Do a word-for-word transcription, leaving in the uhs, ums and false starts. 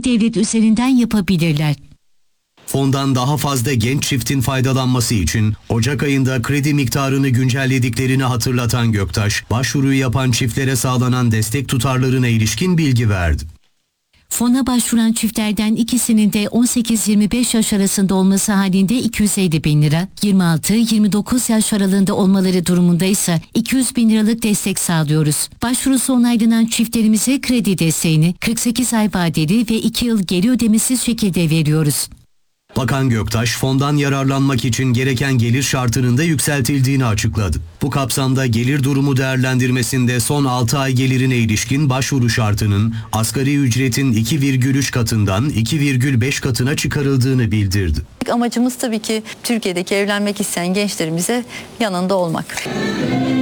E-Devlet üzerinden yapabilirler. Fondan daha fazla genç çiftin faydalanması için Ocak ayında kredi miktarını güncellediklerini hatırlatan Göktaş, başvuruyu yapan çiftlere sağlanan destek tutarlarına ilişkin bilgi verdi. Fona başvuran çiftlerden ikisinin de on sekiz yirmi beş yaş arasında olması halinde iki yüz elli bin lira, yirmi altı yirmi dokuz yaş aralığında olmaları durumunda ise iki yüz bin liralık destek sağlıyoruz. Başvurusu onaylanan çiftlerimize kredi desteğini kırk sekiz ay vadeli ve iki yıl geri ödemesiz şekilde veriyoruz. Bakan Göktaş, fondan yararlanmak için gereken gelir şartının da yükseltildiğini açıkladı. Bu kapsamda gelir durumu değerlendirmesinde son altı ay gelirine ilişkin başvuru şartının asgari ücretin iki virgül üç katından iki virgül beş katına çıkarıldığını bildirdi. Amacımız tabii ki Türkiye'deki evlenmek isteyen gençlerimize yanında olmak.